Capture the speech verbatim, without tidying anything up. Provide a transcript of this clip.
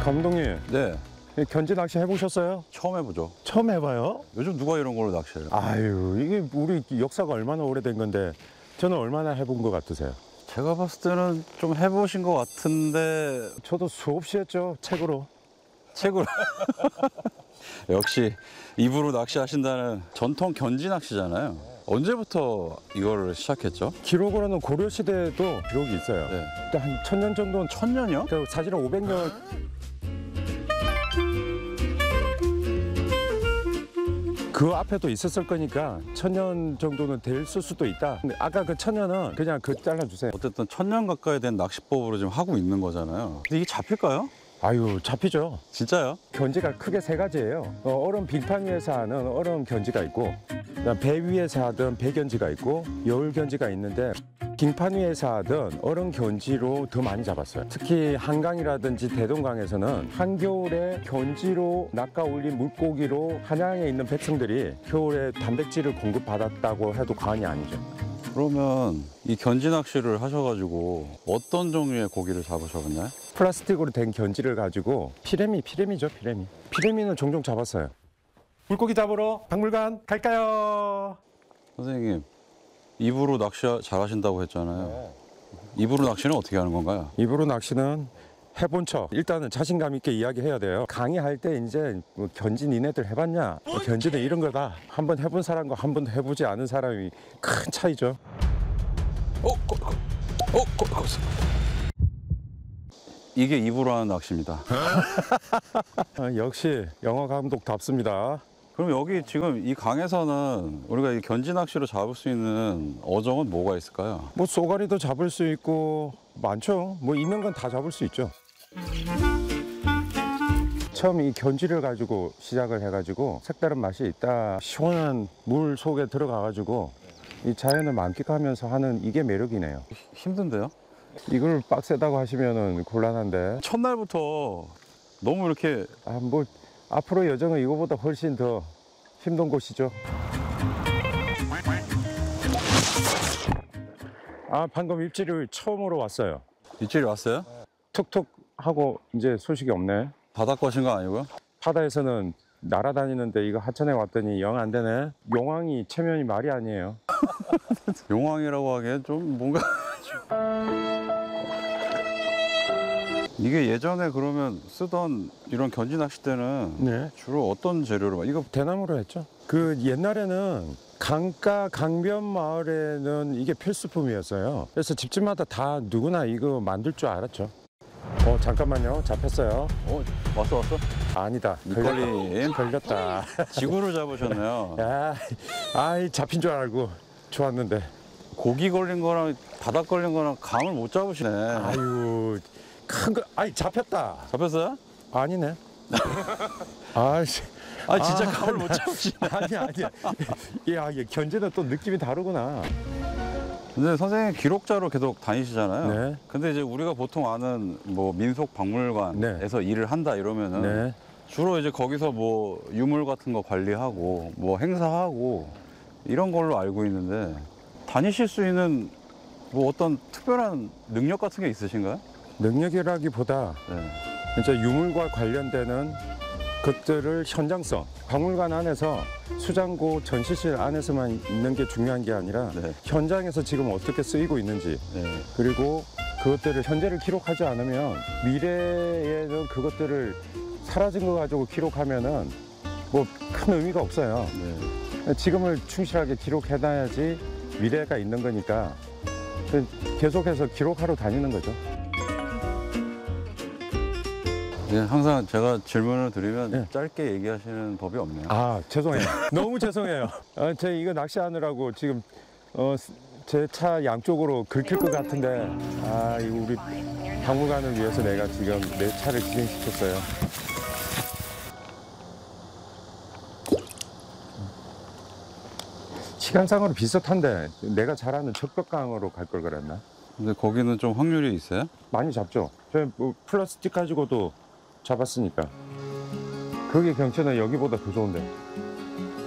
감독님, 네, 견지 낚시 해보셨어요? 처음 해보죠. 처음 해봐요? 요즘 누가 이런 걸로 낚시해요? 아유, 이게 우리 역사가 얼마나 오래된 건데 저는 얼마나 해본 것 같으세요? 제가 봤을 때는 좀 해보신 것 같은데 저도 수없이 했죠, 책으로. 책으로. 역시 입으로 낚시하신다는 전통 견지 낚시잖아요. 언제부터 이거를 시작했죠? 기록으로는 고려시대에도 기록이 있어요. 네. 또 한 천 년 정도는 천년이요? 그 사실은 오백 년. 그 앞에도 있었을 거니까 천년 정도는 됐을 수도 있다. 근데 아까 그 천년은 그냥 그 잘라주세요. 어쨌든 천년 가까이 된 낚시법으로 지금 하고 있는 거잖아요. 근데 이게 잡힐까요? 아유, 잡히죠. 진짜요? 견지가 크게 세 가지예요. 어, 얼음 빙판 위에서 하는 얼음 견지가 있고, 그다음 배 위에서 하던 배 견지가 있고, 여울 견지가 있는데 빙판 위에서 하던 얼음 견지로 더 많이 잡았어요. 특히 한강이라든지 대동강에서는 한겨울에 견지로 낚아 올린 물고기로 한양에 있는 백성들이 겨울에 단백질을 공급받았다고 해도 과언이 아니죠. 그러면 이 견지 낚시를 하셔가지고 어떤 종류의 고기를 잡으셨나요? 플라스틱으로 된 견지를 가지고 피레미, 피레미죠, 피레미. 피레미는 종종 잡았어요. 물고기 잡으러 박물관 갈까요? 선생님, 입으로 낚시 잘하신다고 했잖아요. 입으로 낚시는 어떻게 하는 건가요? 입으로 낚시는 해본 척 일단은 자신감 있게 이야기해야 돼요. 강의할 때 이제 뭐 견지 니네들 해봤냐? 뭐 견지는 이런 거다. 한번 해본 사람과 한 번도 해보지 않은 사람이 큰 차이죠. 어, 거, 거, 어, 거, 거. 이게 입으로 하는 낚시입니다. 아, 역시 영화 감독답습니다. 그럼 여기 지금 이 강에서는 우리가 이 견지 낚시로 잡을 수 있는 어종은 뭐가 있을까요? 뭐 쏘가리도 잡을 수 있고 많죠. 뭐 있는 건 다 잡을 수 있죠. 처음 이 견지를 가지고 시작을 해가지고 색다른 맛이 있다. 시원한 물 속에 들어가가지고 이 자연을 만끽하면서 하는 이게 매력이네요. 힘든데요? 이걸 빡세다고 하시면은 곤란한데. 첫날부터 너무 이렇게 아, 뭐 앞으로 여정은 이거보다 훨씬 더 힘든 곳이죠. 아, 방금 입질을 처음으로 왔어요. 입질이 왔어요? 툭툭 하고 이제 소식이 없네. 바닥 거신 거 아니고요? 바다에서는 날아다니는데 이거 하천에 왔더니 영 안 되네. 용왕이 체면이 말이 아니에요. 용왕이라고 하기엔 좀 뭔가 이게 예전에 그러면 쓰던 이런 견지 낚싯대는 네. 주로 어떤 재료로 막 이거 대나무로 했죠. 그 옛날에는 강가 강변 마을에는 이게 필수품이었어요. 그래서 집집마다 다 누구나 이거 만들 줄 알았죠. 어, 잠깐만요. 잡혔어요. 어 왔어 왔어? 아니다. 니콜님 걸렸다. 지구를 잡으셨네요. 야, 아이 잡힌 줄 알고 좋았는데. 고기 걸린 거랑 바닥 걸린 거랑 감을 못 잡으시네. 아유, 큰 거, 아이 잡혔다. 잡혔어요? 아니네. 아이씨. 아 진짜 아, 감을 못 잡으시네. 아니야, 아니야. 야, 이게 견제는 또 느낌이 다르구나. 근데 선생님 기록자로 계속 다니시잖아요. 네. 근데 이제 우리가 보통 아는 뭐 민속 박물관에서 네. 일을 한다 이러면은 네. 주로 이제 거기서 뭐 유물 같은 거 관리하고 뭐 행사하고 이런 걸로 알고 있는데 다니실 수 있는 뭐 어떤 특별한 능력 같은 게 있으신가요? 능력이라기보다 네. 이제 유물과 관련되는 것들을 현장성, 박물관 안에서 수장고 전시실 안에서만 있는 게 중요한 게 아니라 네. 현장에서 지금 어떻게 쓰이고 있는지, 네. 그리고 그것들을 현재를 기록하지 않으면 미래에는 그것들을 사라진 거 가지고 기록하면은 뭐 큰 의미가 없어요. 네. 지금을 충실하게 기록해놔야지 미래가 있는 거니까 계속해서 기록하러 다니는 거죠. 네, 항상 제가 질문을 드리면 네. 짧게 얘기하시는 법이 없네요. 아, 죄송해요. 너무 죄송해요. 아, 제 이거 낚시하느라고 지금 어, 제 차 양쪽으로 긁힐 것 같은데, 아, 이거 우리 박물관을 위해서 내가 지금 내 차를 진행시켰어요. 시간상으로 비슷한데 내가 잘 아는 적벽강으로 갈 걸 그랬나? 근데 거기는 좀 확률이 있어요? 많이 잡죠. 저 뭐 플라스틱 가지고도 잡았으니까. 거기 경치는 여기보다 더 좋은데.